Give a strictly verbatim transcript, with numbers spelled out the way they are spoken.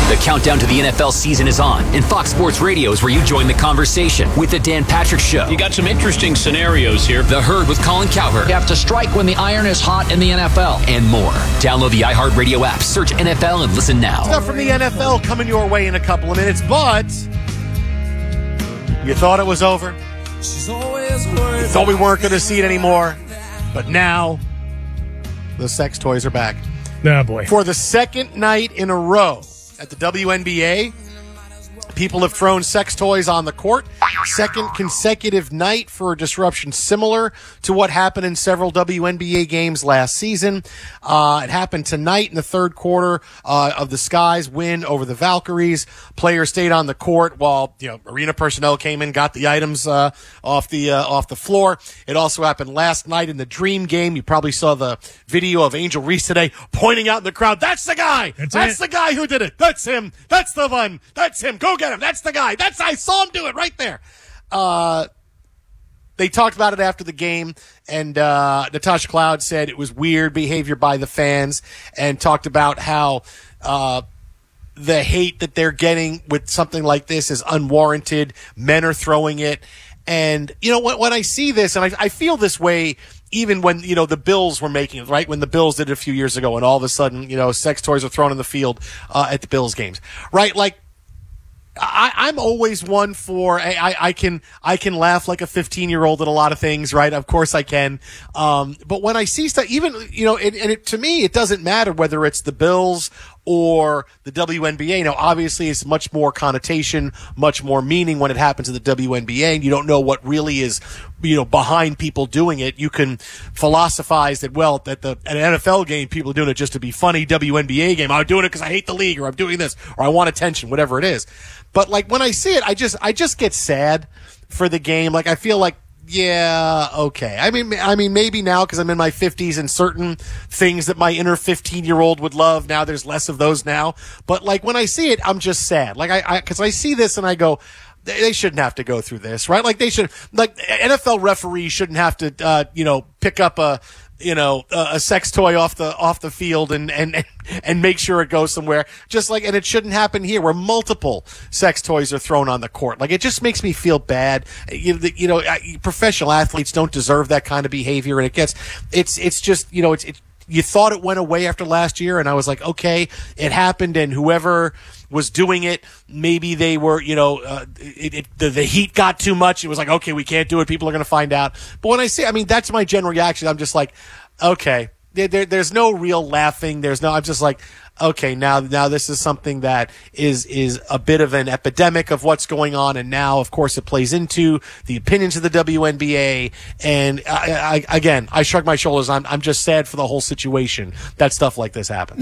The countdown to the N F L season is on, and Fox Sports Radio is where you join the conversation with the Dan Patrick Show. You got some interesting scenarios here. The Herd with Colin Cowherd. You have to strike when the iron is hot in the N F L. And more. Download the iHeartRadio app, search N F L, and listen now. Stuff from the N F L coming your way in a couple of minutes, but you thought it was over. You thought we weren't going to see it anymore, but now the sex toys are back. Oh, boy. For the second night in a row at the W N B A, people have thrown sex toys on the court. Second consecutive night for a disruption similar to what happened in several W N B A games last season. Uh, it happened tonight in the third quarter uh, of the Skies win over the Valkyries. Players stayed on the court while you know arena personnel came in, got the items uh, off the uh, off the floor. It also happened last night in the Dream game. You probably saw the video of Angel Reese today pointing out in the crowd, "That's the guy! That's, That's the guy who did it! That's him! That's the one! That's him! Go get him! That's the guy! That's I saw him do it right there." Uh, they talked about it after the game, and uh, Natasha Cloud said it was weird behavior by the fans, and talked about how uh, the hate that they're getting with something like this is unwarranted. Men are throwing it. And, you know, when, when I see this, and I, I feel this way even when, you know, the Bills were making it, right? When the Bills did it a few years ago, and all of a sudden, you know, sex toys are thrown in the field uh, at the Bills games, right? Like, I, I'm always one for I, I, I can I can laugh like a fifteen year old at a lot of things, right? Of course I can. Um, but when I see stuff, even you know, and, and it, to me, it doesn't matter whether it's the Bills or the W N B A. Now, obviously, it's much more connotation, much more meaning when it happens to the W N B A, and you don't know what really is, you know, behind people doing it. You can philosophize that, well, that the at an N F L game, people are doing it just to be funny. W N B A game, I'm doing it because I hate the league, or I'm doing this, or I want attention, whatever it is. But like when I see it, I just I just get sad for the game. Like I feel like, yeah, okay. I mean, I mean, maybe now because I'm in my fifties and certain things that my inner fifteen-year-old would love, now there's less of those now. But like when I see it, I'm just sad. Like I, because I, I see this and I go, they shouldn't have to go through this, right? Like they should, like N F L referees shouldn't have to, uh, you know, pick up a, you know, a, a sex toy off the off the field and and and make sure it goes somewhere. Just like, and it shouldn't happen here where multiple sex toys are thrown on the court. Like it just makes me feel bad. You, you know, professional athletes don't deserve that kind of behavior, and it gets, it's it's just, you know, it's it. You thought it went away after last year, and I was like, okay, it happened, and whoever was doing it, maybe they were, you know, uh, it, it, the, the heat got too much. It was like, okay, we can't do it. People are going to find out. But when I say, I mean, that's my general reaction. I'm just like, okay, there, there, there's no real laughing. There's no, I'm just like, okay, now, now this is something that is, is a bit of an epidemic of what's going on. And now, of course, it plays into the opinions of the W N B A. And I, I, again, I shrug my shoulders. I'm, I'm just sad for the whole situation that stuff like this happens.